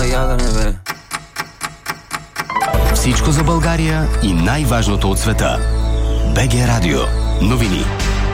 ядене, бе. Всичко за България и най-важното от света. БГ Радио. Новини.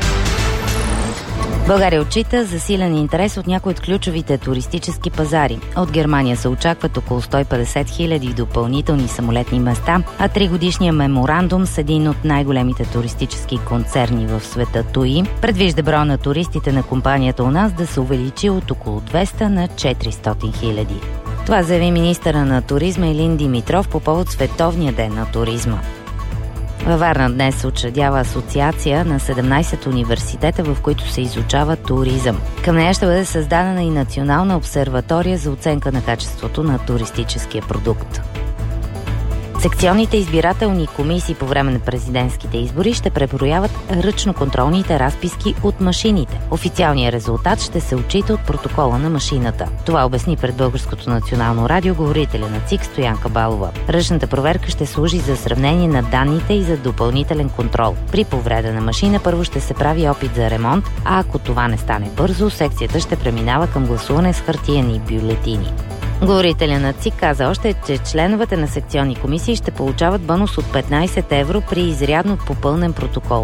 България отчита засилен интерес от някои от ключовите туристически пазари. От Германия се очакват около 150 хиляди допълнителни самолетни места, а 3-годишният меморандум с един от най-големите туристически концерни в света ТУИ предвижда броя на туристите на компанията у нас да се увеличи от около 200 на 400 хиляди. Това заяви министъра на туризма Илин Димитров по повод Световния ден на туризма. Във Варна днес се учредява асоциация на 17 университета, в които се изучава туризъм. Към нея ще бъде създадена и национална обсерватория за оценка на качеството на туристическия продукт. Секционните избирателни комисии по време на президентските избори ще преброяват ръчно контролните разписки от машините. Официалният резултат ще се отчита от протокола на машината. Това обясни пред Българското национално радио говорителя на ЦИК Стоянка Балова. Ръчната проверка ще служи за сравнение на данните и за допълнителен контрол. При повреда на машина първо ще се прави опит за ремонт, а ако това не стане бързо, секцията ще преминава към гласуване с хартиени бюлетини. Говорителя на ЦИК каза още, че членовете на секционни комисии ще получават бонус от 15 евро при изрядно попълнен протокол.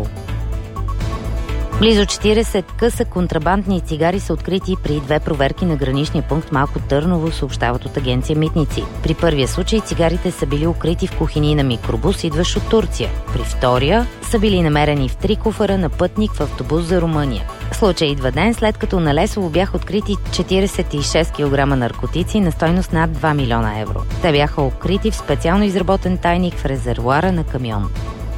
Близо 40 къса контрабандни цигари са открити при 2 проверки на граничния пункт Малко Търново, съобщават от агенция Митници. При първия случай цигарите са били укрити в кухини на микробус, идващ от Турция. При втория са били намерени в 3 куфара на пътник в автобус за Румъния. Случай идва ден, след като на Лесово бяха открити 46 кг наркотици на стойност над 2 милиона евро. Те бяха укрити в специално изработен тайник в резервоара на камион.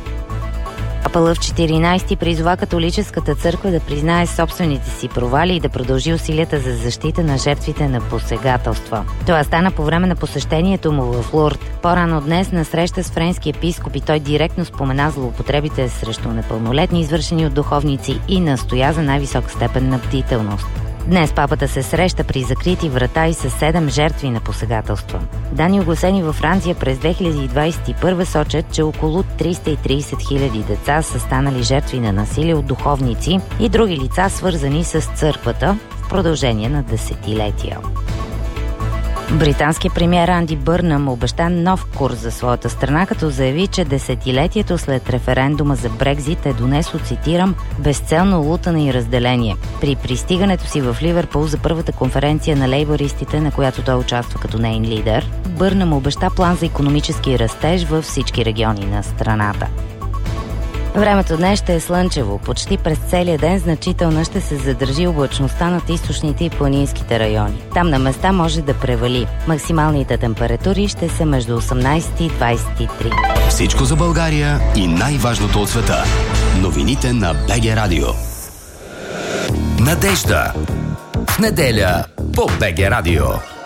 Папа Лъв 14 призова католическата църква да признае собствените си провали и да продължи усилията за защита на жертвите на посегателства. Това стана по време на посещението му в Лурд. По-рано днес на среща с френски епископи той директно спомена злоупотребите срещу непълнолетни, извършени от духовници, и настоя за най-висока степен на бдителност. Днес папата се среща при закрити врата и с 7 жертви на посегателства. Данни, огласени във Франция през 2021 сочат, че около 330 хиляди деца са станали жертви на насилие от духовници и други лица, свързани с църквата, в продължение на десетилетия. Британският премиер Анди Бърнъм обеща нов курс за своята страна, като заяви, че десетилетието след референдума за Брекзит е донесло, цитирам, безцелно лутане и разделение. При пристигането си в Ливърпул за първата конференция на лейбористите, на която той участва като неин лидер, Бърнъм обеща план за икономически растеж във всички региони на страната. Времето днес ще е слънчево. Почти през целия ден значително ще се задържи облачността над източните и планинските райони. Там на места може да превали. Максималните температури ще са между 18 и 23. Всичко за България и най-важното от света. Новините на БГ Радио. Надежда. В неделя по БГ Радио.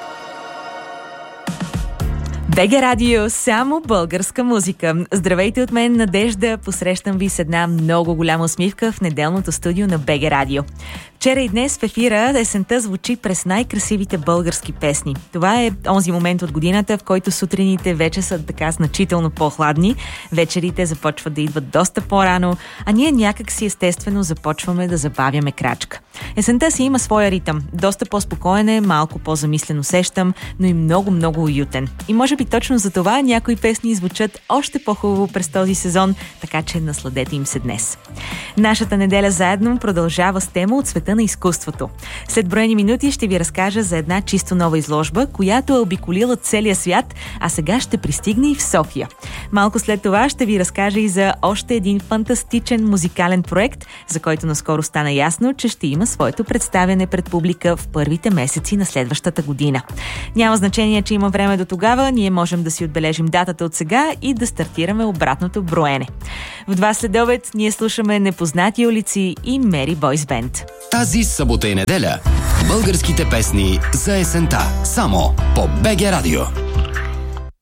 БГ Радио, само българска музика. Здравейте от мен, Надежда. Посрещам ви с една много голяма усмивка в неделното студио на БГ Радио. Вчера и днес в ефира есента звучи през най-красивите български песни. Това е онзи момент от годината, в който сутрините вече са така значително по-хладни, вечерите започват да идват доста по-рано, а ние някак си естествено започваме да забавяме крачка. Есента си има своя ритъм. Доста по-спокоен е, малко по-замислен усещам, но и много уютен. И може би точно за това някои песни звучат още по-хубаво през този сезон, така че насладете им се днес. Нашата неделя заедно продължава с тема от света на изкуството. След броени минути ще ви разкажа за една чисто нова изложба, която е обиколила целия свят, а сега ще пристигне и в София. Малко след това ще ви разкажа и за още един фантастичен музикален проект, за който наскоро стана ясно, че ще има своето представяне пред публика в първите месеци на следващата година. Няма значение, че има време до тогава, ние можем да си отбележим датата от сега и да стартираме обратното броене. В 2 следобед ние слушаме Непознати улици и Мери Бойс Бенд. Тази събота и неделя българските песни за есента. Само по БГ Радио.